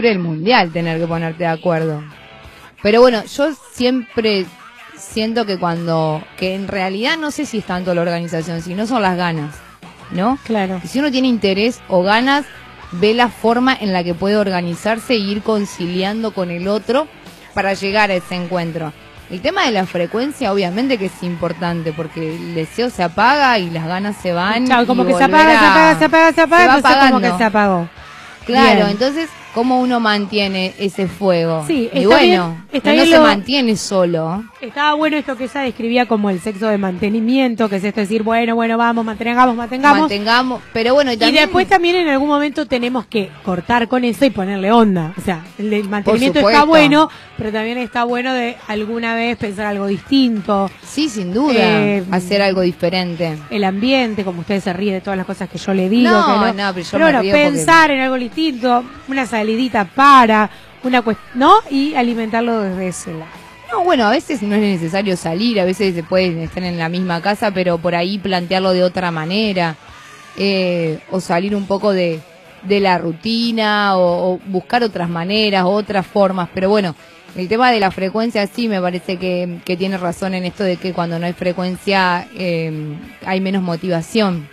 altura del mundial tener que ponerte de acuerdo. Pero bueno, yo siempre siento que que en realidad no sé si es tanto la organización, sino son las ganas, ¿no? Claro. Y si uno tiene interés o ganas, ve la forma en la que puede organizarse e ir conciliando con el otro para llegar a ese encuentro. El tema de la frecuencia obviamente que es importante porque el deseo se apaga y las ganas se van. Chao, como y que se apaga, se va entonces apagando. como que se apagó. Claro, Bien. entonces, ¿cómo uno mantiene ese fuego? Sí, y está bueno, bien, está no bien se lo- mantiene solo. Estaba bueno esto que ella describía como el sexo de mantenimiento, que es esto de decir, bueno, vamos, mantengamos. Pero bueno, y Y también, después también en algún momento tenemos que cortar con eso y ponerle onda. O sea, el mantenimiento está supuesto. bueno, pero también está bueno de alguna vez pensar algo distinto. sí, sin duda, Eh, hacer algo diferente. El ambiente, como usted se ríe de todas las cosas que yo le digo. No, que no, pero yo me bueno, río porque- pensar en algo distinto, una salidita para, una cuestión, ¿no? Y alimentarlo desde ese lado. No, bueno, a veces no es necesario salir, a veces se pueden estar en la misma casa, pero por ahí plantearlo de otra manera, o salir un poco de la rutina, o buscar otras maneras, otras formas, pero bueno, el tema de la frecuencia sí me parece que tiene razón en esto de que cuando no hay frecuencia hay menos motivación.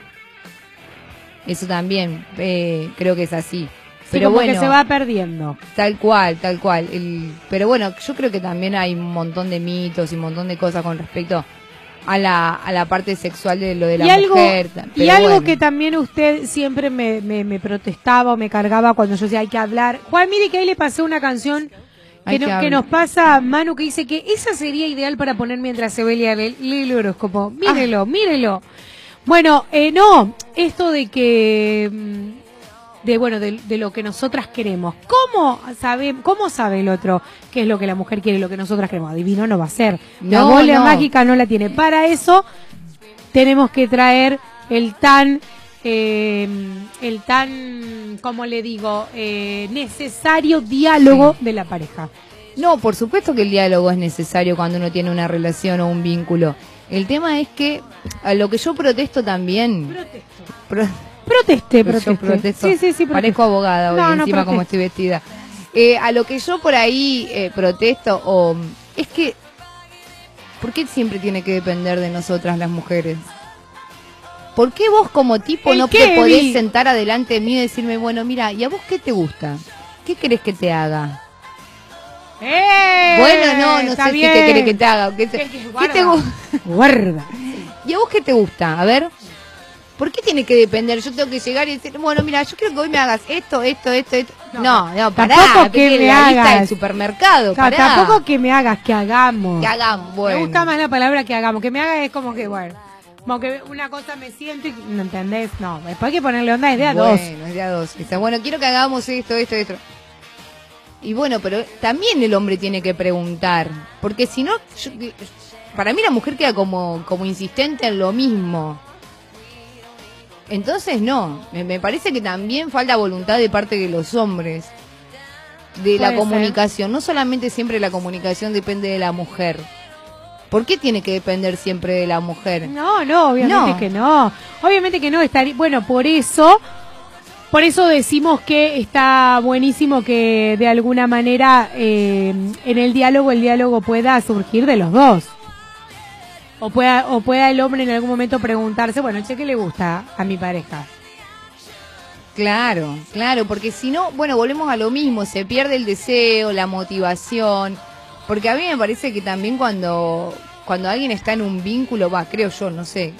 Eso también, creo que es así. Sí, Pero como bueno, que se va perdiendo. tal cual. Pero bueno, yo creo que también hay un montón de mitos y un montón de cosas con respecto a la parte sexual de lo de la mujer. Y algo que también usted siempre me protestaba o me cargaba cuando yo decía hay que hablar. Juan, mire que ahí le pasé una canción que nos pasa Manu, que dice que esa sería ideal para poner mientras se ve el horóscopo. Mírelo. Bueno, no, esto de que... de lo que nosotras queremos. ¿Cómo sabe el otro qué es lo que la mujer quiere y lo que nosotras queremos? Adivino no va a ser. La bola mágica no la tiene. Para eso tenemos que traer el tan, como le digo, necesario diálogo de la pareja. No, por supuesto que el diálogo es necesario cuando uno tiene una relación o un vínculo. El tema es que a lo que yo protesto también... Proteste. Yo protesto. Sí, Parezco protesto. abogada hoy, No, encima como estoy vestida. A lo que yo por ahí protesto, es que, ¿por qué siempre tiene que depender de nosotras las mujeres? ¿Por qué vos como tipo no te podés sentar adelante de mí y decirme, bueno, mira, ¿y a vos qué te gusta? ¿Qué querés que te haga? Bueno, no sé si qué querés que te haga. ¿Qué te gusta? Guarda. ¿Y a vos qué te gusta? A ver... ¿Por qué tiene que depender? Yo tengo que llegar y decir, bueno, mira, yo quiero que hoy me hagas esto. No, pará, tampoco que me la lista hagas. del supermercado, pará. Tampoco que me hagas, que hagamos. Bueno. Me gusta más la palabra que hagamos. Que me hagas es como que, bueno, como que una cosa me siento y ¿no entendés? No, después hay que ponerle onda, es de a dos. Bueno, es de a dos. Está, bueno, quiero que hagamos esto. Y bueno, pero también el hombre tiene que preguntar, porque si no, para mí la mujer queda como insistente en lo mismo. Entonces no, me parece que también falta voluntad de parte de los hombres, de la comunicación. No solamente siempre la comunicación depende de la mujer. ¿Por qué tiene que depender siempre de la mujer? No, obviamente que no. Obviamente que no. Bueno, por eso decimos que está buenísimo que de alguna manera en el diálogo pueda surgir de los dos. O pueda el hombre en algún momento preguntarse, bueno, ¿qué le gusta a mi pareja? Claro, porque si no, bueno, volvemos a lo mismo, se pierde el deseo, la motivación, porque a mí me parece que también cuando alguien está en un vínculo, creo yo, no sé,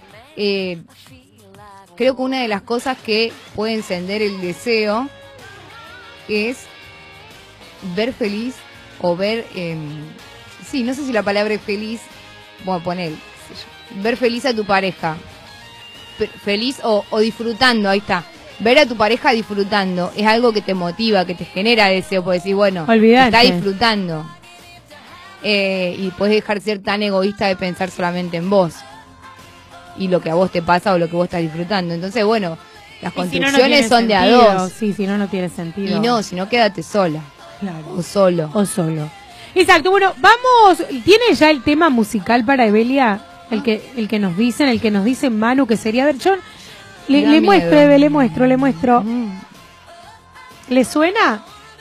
creo que una de las cosas que puede encender el deseo es ver feliz o ver, sí, no sé si la palabra es feliz, bueno, poner, ver feliz a tu pareja, feliz o disfrutando, ahí está. Ver a tu pareja disfrutando es algo que te motiva, que te genera deseo, puedes decir, bueno, olvidate. Está disfrutando. Y puedes dejar de ser tan egoísta de pensar solamente en vos y lo que a vos te pasa o lo que vos estás disfrutando. Entonces, bueno, las construcciones son de a dos. Sí, si no tiene sentido. Y no, si no, quédate sola. Claro. O solo. Exacto, bueno, vamos, ¿tiene ya el tema musical para Evelia? El que nos dice Manu que sería, a ver, yo le muestro. ¿Le suena?